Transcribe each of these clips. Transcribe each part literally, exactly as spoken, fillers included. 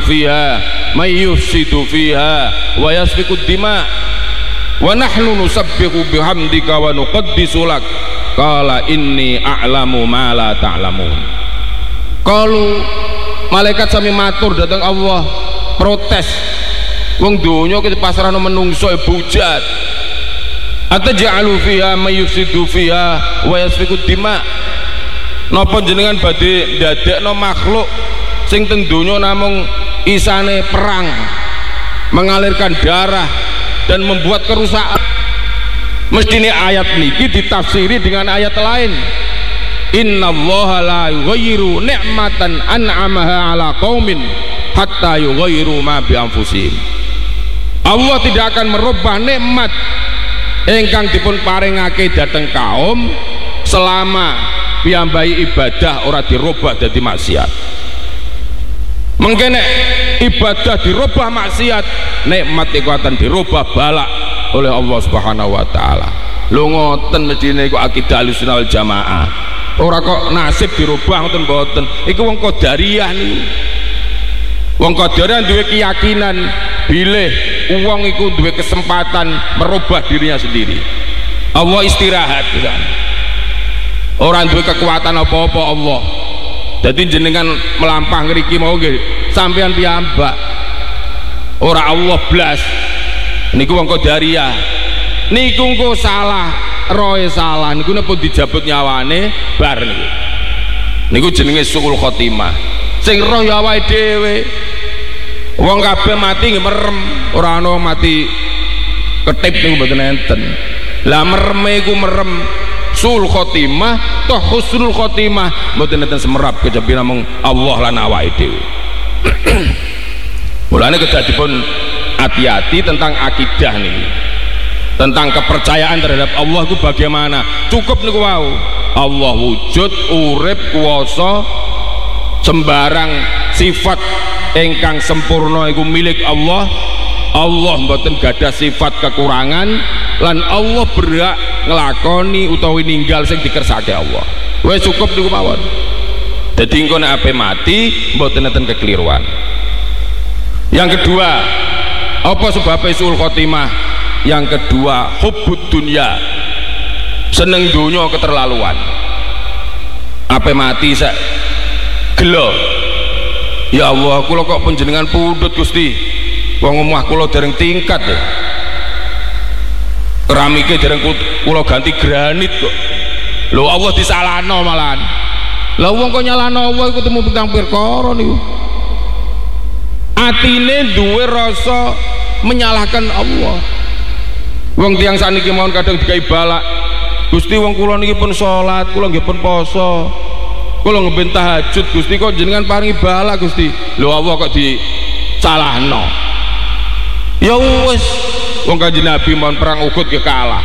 fiha may yufsidu fiha wa yasfiku dima wa nahnu nusabbihu bihamdika wa nuqaddisu lak qala inni a'lamu ma la ta'lamun. Qalu malaikat sami matur datang Allah protes wong donya kita pasrahno menungso bujat ataj'alu fiha may yufsidu fiha wa yasfiku dima. Napa jenengan badhe ndadekno makhluk sing teng donya namung isane perang, mengalirkan darah dan membuat kerusakan. Mestine ayat niki ditafsiri dengan ayat lain. Innallaha la yughayyiru ni'matan an'amaha 'ala qaumin hatta yughayyiru ma bi anfusihim. Allah tidak akan merubah nikmat ingkang dipun paringake dhateng kaum selama piyambai ibadah ora dirubah dadi maksiat. Mengkene ibadah dirubah maksiat, nikmat iku akan dirubah balak oleh Allah Subhanahu wa taala. Lho ngoten mestine iku akidah Ahlussunnah wal Jamaah. Ora kok nasib dirubah ngoten mboten. Iku wong qadariyah niku. Wong qadariyah duwe keyakinan bilih wong iku duwe kesempatan merubah dirinya sendiri. Allah istirahat kan. Orang duwe kekuatan apa-apa Allah. Jadi jenengan melampah ngriki mau nggih sampean piyambak. Ora Allah blas. Niku wong qadariyah. Niku engko salah, roe salah niku napa dijabut nyawane bar niku. Niku jenenge suul khotimah. Sing roh ya awake dhewe. Wong kabeh mati nggih merem, ora ana mati ketip niku mboten enten. Lah mereme iku merem sul khotimah toh husnul khotimah mboten enten semerap kejabi namung Allah lan awake dhewe. Mulane kedadipun hati-hati tentang akidah niki, tentang kepercayaan terhadap Allah itu bagaimana. Cukup niku wau Allah wujud, urip, kuwasa, sembarang sifat ingkang sempurna iku milik Allah. Allah mboten gadah sifat kekurangan lan Allah berhak nglakoni utawi ninggal sing dikersake Allah. Wis cukup niku mawon. Dadi engko nek ape mati mboten enten kekeliruan. Yang kedua, apa sebabnya suul khotimah? Yang kedua, hubbud dunya, seneng dunya keterlaluan. Ape mati sak gelo. Ya Allah, kula kok panjenengan pundhut Gusti. Wong omah kula dereng tingkat ya. Keramike dereng kula ganti granit kok. Lho Allah disalahno malahan. Lah wong kok nyalahno Allah iku temu tentang perkara niku. Atine duwe rasa menyalahkan Allah. Wong tiyang saniki mawon kadang dikai balak. Gusti wong kula niki pun salat, kula nggih pun poso. Kula ngemben tahajud Gusti kok jenengan paringi balak Gusti. Lho Allah kok disalahno. Ya wis wong Kanjeng Nabi mon perang Uhud ke kalah.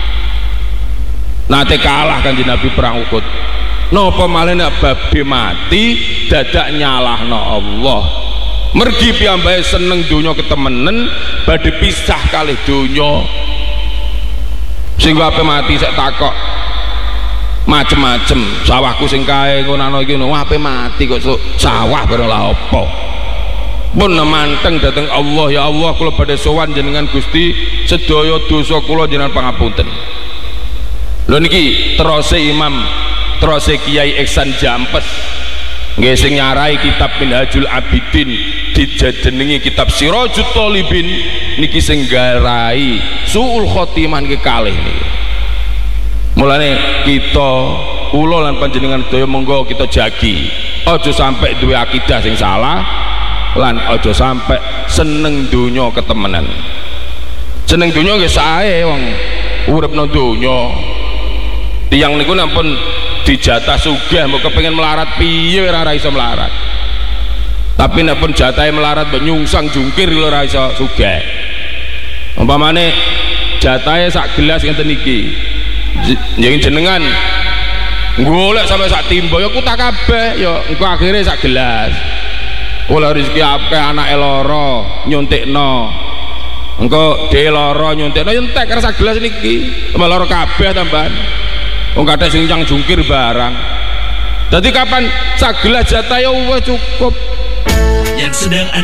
Nate kalah Kanjeng Nabi perang Uhud. Napa malih nek babe mati dadak nyalahno Allah. Mergi piyambake seneng donya ketemenen badhe pisah kalih donya. Sing ape mati sak takok macem-macem sawahku sing kae ngono iki wah ape mati kok sawah bareng la apa. Pun manteng dateng Allah, ya Allah kula badhe sowan jenengan Gusti, sedaya dosa kula jenengan pangapunten. Lho niki terose Imam terose Kiai Ihsan Jampes nggih sing nyarai kitab Minhajul Abidin dijenengi kitab Sirajut Thalibin niki sing garai suul khotimah niki kalih niki. Mulane kita kula lan panjenengan sedaya monggo kita jagi aja sampai duwe akidah sing salah lan aja sampai seneng dunya ketemenan. Seneng dunya nggih sae wong urip nang dunya. Tiyang niku nampun dijatah sugih mbok kepengin melarat piye ora iso melarat. Tapi nek pun jatahe melarat mbok nyungsang jungkir ora iso sugih. Umpamane jatahe sak gelas ngenten iki. Njenengan jenengan golek sampai sak timba ya kutak kabeh ya engko akhire sak gelas. Kula rezeki akeh anake lara nyuntikno. Engko dhewe lara nyuntikno entek karo sak gelas niki. Tambah lara kabeh tambahan. Wong kadang sing nyang jungkir barang. Dadi kapan sak gelas jatah ya wis cukup. Yang sedang